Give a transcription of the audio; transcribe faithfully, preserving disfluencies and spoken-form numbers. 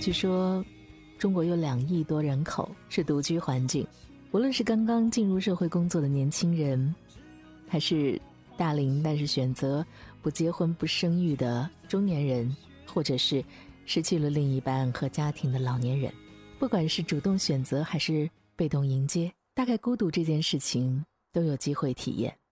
据说中国有两亿多人口是独居环境，无论是刚刚进入社会工作的年轻人，还是大龄但是选择不结婚不生育的中年人，或者是失去了另一半和家庭的老年人，不管是主动选择还是被动迎接，大概孤独这件事情都有机会体验。